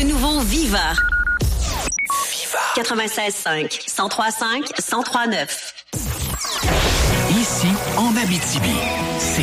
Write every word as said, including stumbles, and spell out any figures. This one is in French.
Le nouveau Viva. Viva. quatre-vingt-seize cinq, cent trois cinq, cent trois neuf. Ici, en Abitibi, c'est